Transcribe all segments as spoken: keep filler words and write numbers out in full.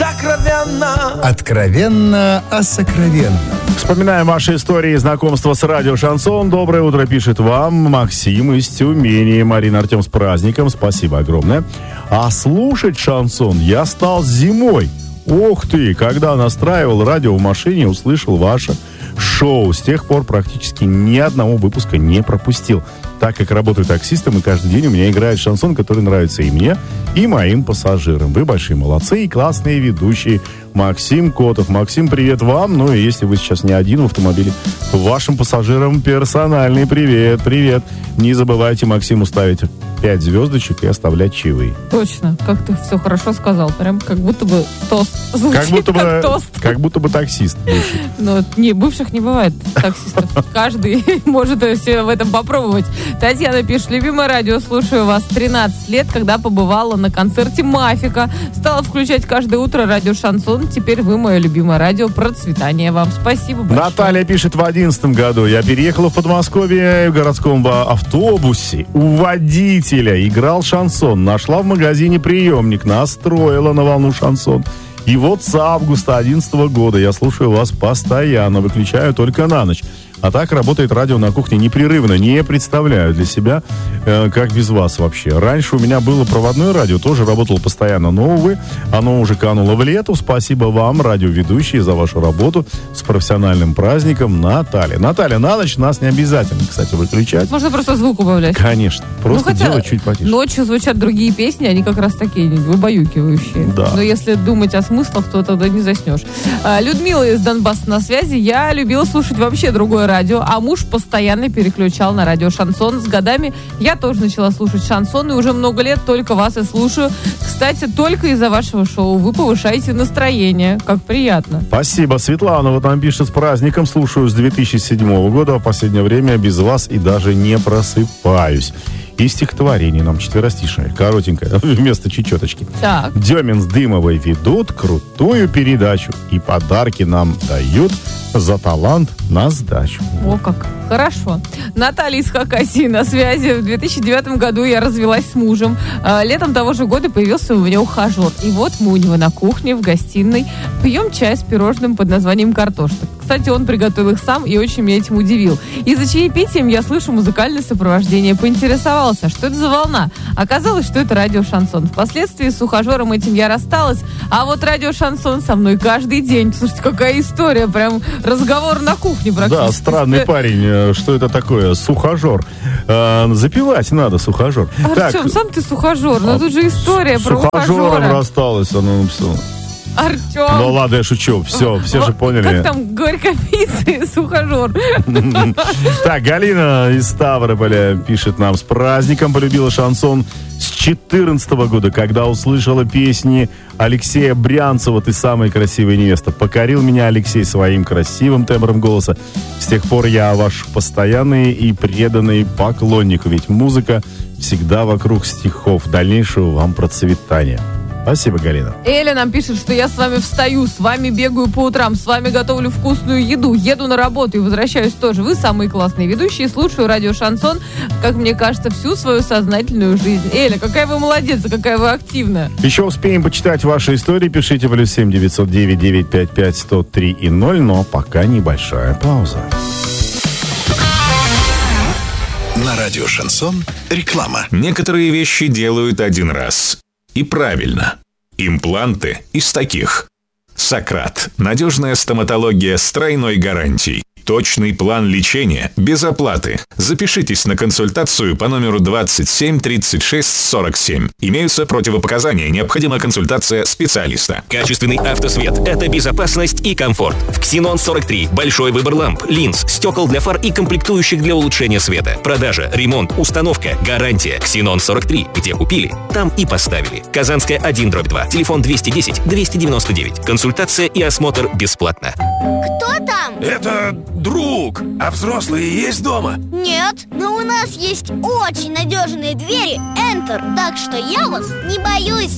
сокровенно. Откровенно о сокровенном. Вспоминаем ваши истории знакомства с радио «Шансон». Доброе утро пишет вам Максим из Тюмени. Марина, Артем, с праздником. Спасибо огромное. А слушать шансон я стал зимой. Ох ты, когда настраивал радио в машине, услышал ваше шоу. С тех пор практически ни одного выпуска не пропустил. Так как работаю таксистом, и каждый день у меня играет шансон, который нравится и мне, и моим пассажирам. Вы большие молодцы и классные ведущие. Максим Котов. Максим, привет вам. Ну и если вы сейчас не один в автомобиле, вашим пассажирам персональный привет. Привет. Не забывайте Максиму ставить пять звездочек и оставлять чаевые. Точно. Как ты все хорошо сказал. Прям как будто бы тост. Звучит как будто как бы, тост. Как будто бы таксист бывший. Ну, не, бывших не бывает таксистов. Каждый может все в этом попробовать. Татьяна пишет: любимое радио, слушаю вас тринадцать лет, когда побывала на концерте Мафика. Стала включать каждое утро радио «Шансон». Теперь вы мое любимое радио. Процветания вам. Спасибо большое. Наталья пишет: в одиннадцатом году я переехала в Подмосковье в городском автобусе. У водителя играл шансон. Нашла в магазине приемник, настроила на волну шансон. И вот с августа одиннадцатого года я слушаю вас постоянно, выключаю только на ночь. А так работает радио на кухне непрерывно. Не представляю для себя, э, как без вас вообще. Раньше у меня было проводное радио, тоже работало постоянно. Но, увы, оно уже кануло в лету. Спасибо вам, радиоведущие, за вашу работу с профессиональным праздником. Наталья. Наталья, на ночь нас не обязательно, кстати, выключать. Можно просто звук убавлять. Конечно. Просто ну, делать чуть потише. Ночью звучат другие песни, они как раз такие выбаюкивающие. Да. Но если думать о смыслах, то тогда не заснешь. А, Людмила из Донбасса на связи. Я любила слушать вообще другое радио, а муж постоянно переключал на радио «Шансон». С годами я тоже начала слушать шансон, и уже много лет только вас и слушаю. Кстати, только из-за вашего шоу вы повышаете настроение. Как приятно. Спасибо. Светлана вот нам пишет: с праздником, слушаю с две тысячи седьмого года, а в последнее время без вас и даже не просыпаюсь. И стихотворение нам четверостишное, коротенькое, вместо чечеточки. Так. Демин с Дымовой ведут крутую передачу и подарки нам дают за талант на сдачу. О, как хорошо. Наталья из Хакасии на связи. В две тысячи девятом году я развелась с мужем. А, летом того же года появился у меня ухажер. И вот мы у него на кухне, в гостиной, пьем чай с пирожным под названием «Картошка». Кстати, он приготовил их сам и очень меня этим удивил. И за чаепитием я слышу музыкальное сопровождение. Поинтересовался, что это за волна. Оказалось, что это радио «Шансон». Впоследствии с ухажером этим я рассталась, а вот радио «Шансон» со мной каждый день. Слушайте, какая история. Прям разговор на кухне практически. Да, странный парень. Что это такое? Сухожор. А, запивать надо, сухожор. Артем, сам ты сухожор. Но а, тут же история про ухажера. С ухажером рассталась, она написала. Артем. Ну ладно, я шучу. Все, все вот, же поняли. Как там горьковицы с ухажер. Так, Галина из Ставрополя пишет нам: с праздником, полюбила шансон с четырнадцатого года, когда услышала песни Алексея Брянцева «Ты самая красивая невеста». Покорил меня Алексей своим красивым тембром голоса. С тех пор я ваш постоянный и преданный поклонник, ведь музыка всегда вокруг стихов. Дальнейшего вам процветания. Спасибо, Галина. Эля нам пишет, что я с вами встаю, с вами бегаю по утрам, с вами готовлю вкусную еду, еду на работу и возвращаюсь тоже. Вы самые классные ведущие, слушаю радио «Шансон», как мне кажется, всю свою сознательную жизнь. Эля, какая вы молодец, какая вы активная. Еще успеем почитать ваши истории. Пишите плюс семь девятьсот девять девять пять пять сто три и ноль, но пока небольшая пауза. На радио «Шансон» реклама. Некоторые вещи делают один раз. И правильно. Импланты из таких. Сократ. Надежная стоматология с тройной гарантией. Точный план лечения без оплаты. Запишитесь на консультацию по номеру двадцать семь тридцать шесть сорок семь. Имеются противопоказания, необходима консультация специалиста. Качественный автосвет – это безопасность и комфорт. В Ксенон сорок три большой выбор ламп, линз, стекол для фар и комплектующих для улучшения света. Продажа, ремонт, установка, гарантия. Ксенон сорок три. Где купили, там и поставили. Казанская один дробь два. Телефон двести десять двести девяносто девять. Консультация и осмотр бесплатно. Кто там? Это друг. А взрослые есть дома? Нет, но у нас есть очень надежные двери Enter, так что я вас не боюсь.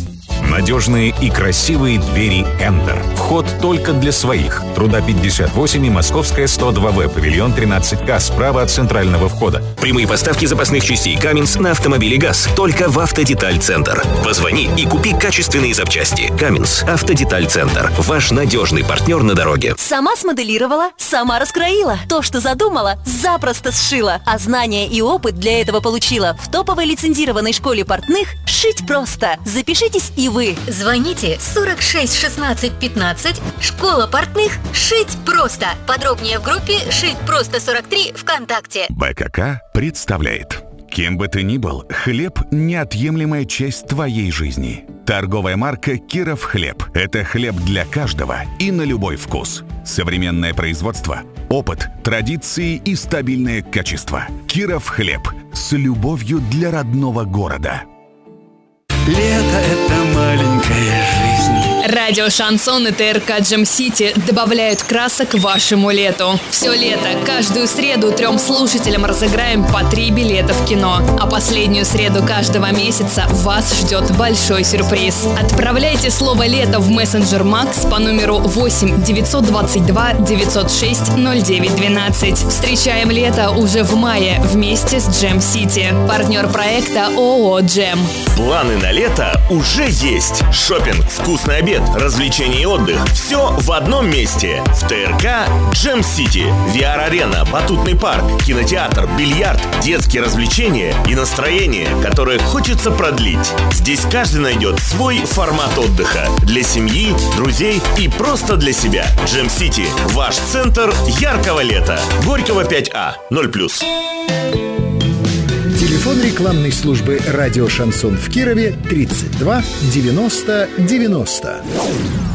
Надежные и красивые двери Эндер. Вход только для своих. Труда пятьдесят восемь и Московская сто два вэ, павильон тринадцать ка, справа от центрального входа. Прямые поставки запасных частей Каминс на автомобили ГАЗ только в Автодеталь Центр. Позвони и купи качественные запчасти. Каминс, Автодеталь Центр. Ваш надежный партнер на дороге. Сама смоделировала, сама раскроила. То, что задумала, запросто сшила. А знания и опыт для этого получила в топовой лицензированной школе портных «Шить просто». Запишитесь и вы. Звоните сорок шесть шестнадцать пятнадцать. Школа портных «Шить просто». Подробнее в группе «Шить просто сорок три» ВКонтакте. БКК представляет. Кем бы ты ни был, хлеб – неотъемлемая часть твоей жизни. Торговая марка «Киров хлеб» – это хлеб для каждого и на любой вкус. Современное производство, опыт, традиции и стабильное качество. «Киров хлеб» с любовью для родного города. Лето — это маленькая жизнь. Радио «Шансон» и ТРК «Джем Сити» добавляют красок вашему лету. Все лето, каждую среду трем слушателям разыграем по три билета в кино. А последнюю среду каждого месяца вас ждет большой сюрприз. Отправляйте слово «лето» в мессенджер Макс по номеру восемь девятьсот двадцать два девятьсот шесть ноль девять двенадцать. Встречаем лето уже в мае вместе с «Джем Сити». Партнер проекта ООО «Джем». Планы на лето уже есть. Шопинг, вкусный обед, развлечения и отдых. Все в одном месте. В ТРК «Джем Сити». ви ар-арена, батутный парк, кинотеатр, бильярд, детские развлечения и настроение, которое хочется продлить. Здесь каждый найдет свой формат отдыха. Для семьи, друзей и просто для себя. «Джем Сити» – ваш центр яркого лета. Горького пять А, ноль плюс. Телефон рекламной службы «Радио Шансон» в Кирове тридцать два девяносто девяносто.